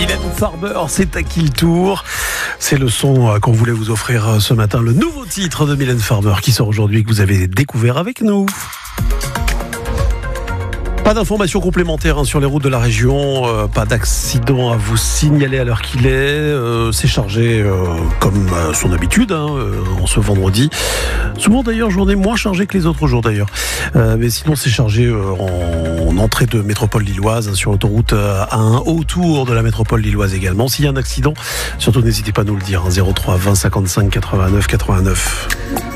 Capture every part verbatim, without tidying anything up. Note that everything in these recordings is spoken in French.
Mylène Farmer, c'est à qui le tour? C'est le son qu'on voulait vous offrir ce matin, le nouveau titre de Mylène Farmer qui sort aujourd'hui et que vous avez découvert avec nous. Pas d'informations complémentaires hein, sur les routes de la région, euh, pas d'accident à vous signaler à l'heure qu'il est. Euh, c'est chargé euh, comme à son habitude hein, euh, en ce vendredi. Souvent d'ailleurs, journée moins chargée que les autres jours d'ailleurs. Euh, mais sinon c'est chargé euh, en, en entrée de métropole lilloise, hein, sur l'autoroute euh, A un, autour de la métropole lilloise également. S'il y a un accident, surtout n'hésitez pas à nous le dire. Hein, zéro trois vingt cinquante-cinq quatre-vingt-neuf quatre-vingt-neuf.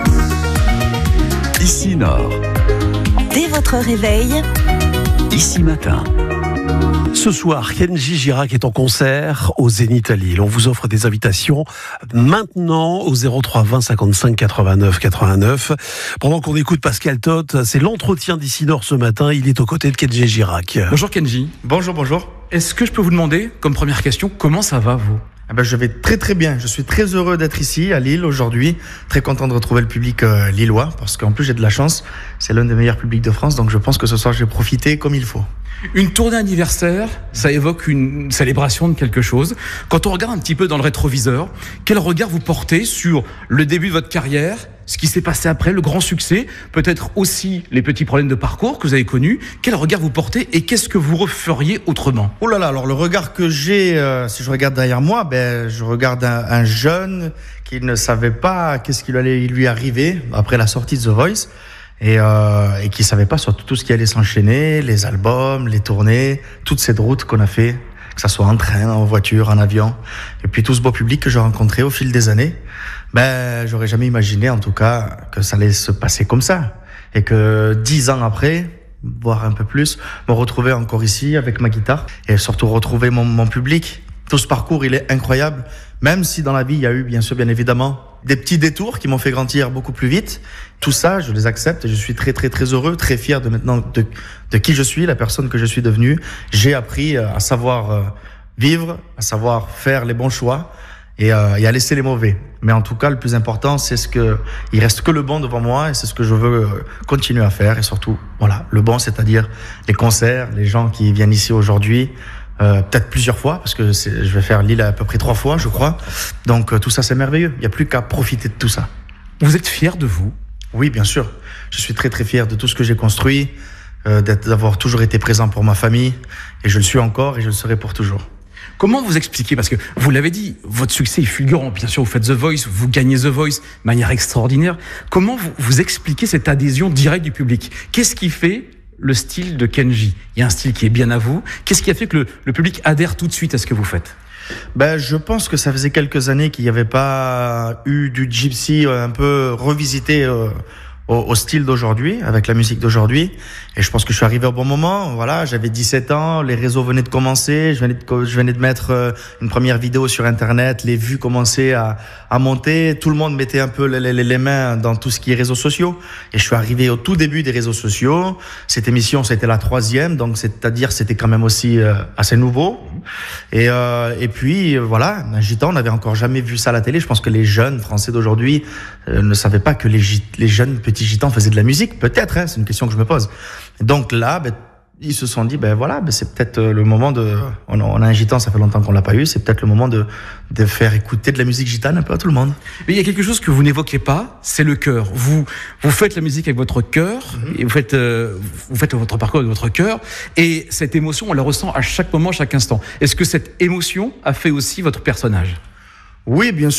Ici Nord. Dès votre réveil, Ici Matin. Ce soir, Kenji Girac est en concert au Zénith à Lille. On vous offre des invitations maintenant au zéro trois vingt cinquante-cinq quatre-vingt-neuf quatre-vingt-neuf. Pendant qu'on écoute Pascal Tot, c'est l'entretien d'Ici Nord ce matin. Il est aux côtés de Kenji Girac. Bonjour Kenji. Bonjour, bonjour. Est-ce que je peux vous demander, comme première question, comment ça va vous ? Eh ben, je vais très très bien. Je suis très heureux d'être ici à Lille aujourd'hui. Très content de retrouver le public euh, lillois parce qu'en plus j'ai de la chance. C'est l'un des meilleurs publics de France, donc je pense que ce soir je vais profiter comme il faut. Une tournée anniversaire, ça évoque une célébration de quelque chose. Quand on regarde un petit peu dans le rétroviseur, quel regard vous portez sur le début de votre carrière, ce qui s'est passé après, le grand succès, peut-être aussi les petits problèmes de parcours que vous avez connus. Quel regard vous portez et qu'est-ce que vous referiez autrement ? Oh là là, alors le regard que j'ai, euh, si je regarde derrière moi, ben, je regarde un, un jeune qui ne savait pas qu'est-ce qui allait lui arriver après la sortie de The Voice. Et, euh, et qui savait pas surtout tout ce qui allait s'enchaîner, les albums, les tournées, toute cette route qu'on a fait, que ça soit en train, en voiture, en avion, et puis tout ce beau public que j'ai rencontré au fil des années. Ben, j'aurais jamais imaginé, en tout cas, que ça allait se passer comme ça, et que dix ans après, voire un peu plus, me retrouver encore ici avec ma guitare, et surtout retrouver mon, mon public. Tout ce parcours, il est incroyable, même si dans la vie, il y a eu, bien sûr, bien évidemment, des petits détours qui m'ont fait grandir beaucoup plus vite. Tout ça, je les accepte et je suis très, très, très heureux, très fier de maintenant de, de qui je suis, la personne que je suis devenue. J'ai appris à savoir vivre, à savoir faire les bons choix et, euh, et à laisser les mauvais. Mais en tout cas, le plus important, c'est ce que, il reste que le bon devant moi et c'est ce que je veux continuer à faire. Et surtout, voilà, le bon, c'est-à-dire les concerts, les gens qui viennent ici aujourd'hui, Euh, peut-être plusieurs fois, parce que c'est, je vais faire Lille à peu près trois fois, je crois. Donc euh, tout ça, c'est merveilleux. Il n'y a plus qu'à profiter de tout ça. Vous êtes fier de vous ? Oui, bien sûr. Je suis très très fier de tout ce que j'ai construit, euh, d'être, d'avoir toujours été présent pour ma famille. Et je le suis encore et je le serai pour toujours. Comment vous expliquez, parce que vous l'avez dit, votre succès est fulgurant. Bien sûr, vous faites The Voice, vous gagnez The Voice de manière extraordinaire. Comment vous, vous expliquez cette adhésion directe du public ? Qu'est-ce qui fait le style de Kenji? Il y a un style qui est bien à vous. Qu'est-ce qui a fait que le, le public adhère tout de suite à ce que vous faites? Ben, je pense que ça faisait quelques années qu'il n'y avait pas eu du gypsy un peu revisité euh, au, au style d'aujourd'hui, avec la musique d'aujourd'hui. Et je pense que je suis arrivé au bon moment. Voilà, j'avais dix-sept ans, les réseaux venaient de commencer, je venais de, je venais de mettre euh, une première vidéo sur Internet, les vues commençaient à, à monter, tout le monde mettait un peu les, les, les mains dans tout ce qui est réseaux sociaux. Et je suis arrivé au tout début des réseaux sociaux. Cette émission, c'était la troisième, donc c'est-à-dire c'était quand même aussi euh, assez nouveau. Et, euh, et puis voilà, un gitan, on n'avait encore jamais vu ça à la télé. Je pense que les jeunes Français d'aujourd'hui euh, ne savaient pas que les, git- les jeunes petits gitans faisaient de la musique. Peut-être, hein, c'est une question que je me pose. Donc là, ben, ils se sont dit, ben voilà, ben c'est peut-être le moment de... On a, on a un gitan, ça fait longtemps qu'on l'a pas eu, c'est peut-être le moment de, de faire écouter de la musique gitane un peu à tout le monde. Mais il y a quelque chose que vous n'évoquez pas, c'est le cœur. Vous, vous faites la musique avec votre cœur, mm-hmm. et vous faites, euh, vous faites votre parcours avec votre cœur, et cette émotion, on la ressent à chaque moment, chaque instant. Est-ce que cette émotion a fait aussi votre personnage ? Oui, bien sûr.